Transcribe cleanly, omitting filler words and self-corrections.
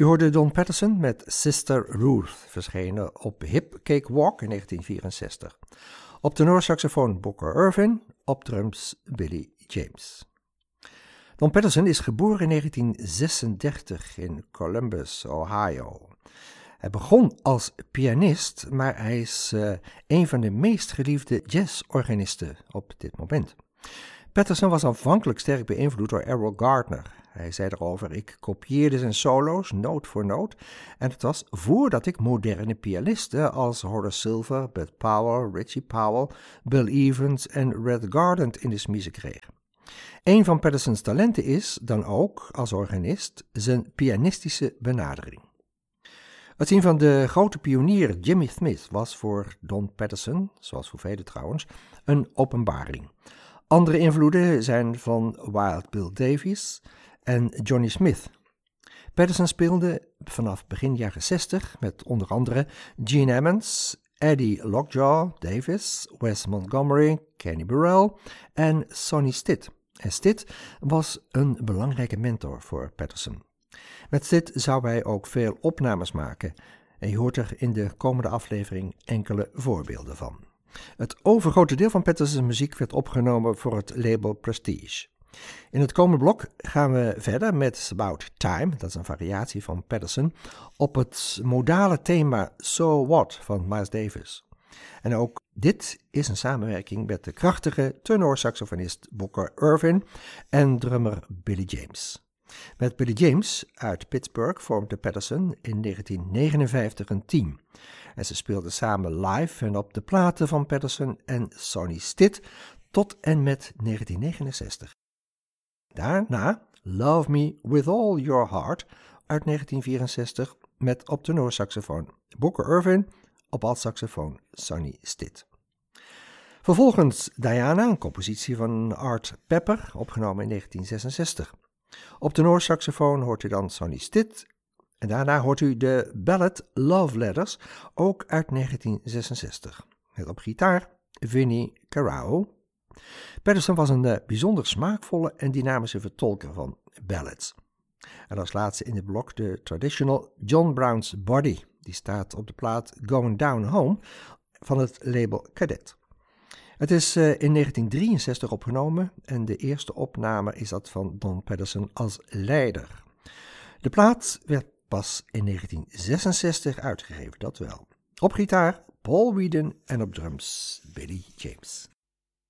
U hoorde Don Patterson met Sister Ruth, verschenen op Hip Cake Walk in 1964. Op tenorsaxofoon Booker Ervin, op drums Billy James. Don Patterson is geboren in 1936 in Columbus, Ohio. Hij begon als pianist, maar hij is een van de meest geliefde jazzorganisten op dit moment. Patterson was aanvankelijk sterk beïnvloed door Errol Gardner. Hij zei erover: ik kopieerde zijn solo's, noot voor noot, en het was voordat ik moderne pianisten als Horace Silver, Bud Powell, Richie Powell, Bill Evans en Red Garland in de smiezen kreeg. Een van Pattersons talenten is dan ook, als organist, zijn pianistische benadering. Het zien van de grote pionier Jimmy Smith was voor Don Patterson, zoals voor velen trouwens, een openbaring. Andere invloeden zijn van Wild Bill Davies en Johnny Smith. Patterson speelde vanaf begin jaren 60 met onder andere Gene Ammons, Eddie Lockjaw Davis, Wes Montgomery, Kenny Burrell en Sonny Stitt. En Stitt was een belangrijke mentor voor Patterson. Met Stitt zou hij ook veel opnames maken en je hoort er in de komende aflevering enkele voorbeelden van. Het overgrote deel van Pattersons muziek werd opgenomen voor het label Prestige. In het komende blok gaan we verder met About Time, dat is een variatie van Patterson, op het modale thema So What van Miles Davis. En ook dit is een samenwerking met de krachtige tenorsaxofonist Booker Ervin en drummer Billy James. Met Billy James uit Pittsburgh vormde Patterson in 1959 een team. En ze speelden samen live en op de platen van Patterson en Sonny Stitt tot en met 1969. Daarna Love Me With All Your Heart uit 1964 met op tenorsaxofoon Booker Ervin, op altsaxofoon Sonny Stitt. Vervolgens Diana, een compositie van Art Pepper, opgenomen in 1966. Op tenorsaxofoon hoort u dan Sonny Stitt en daarna hoort u de ballad Love Letters, ook uit 1966. Met op gitaar Vinnie Carao. Patterson was een bijzonder smaakvolle en dynamische vertolker van ballads. En als laatste in het blok de traditional John Brown's Body. Die staat op de plaat Going Down Home van het label Cadet. Het is in 1963 opgenomen en de eerste opname is dat van Don Patterson als leider. De plaat werd pas in 1966 uitgegeven, dat wel. Op gitaar Paul Weedon en op drums Billy James.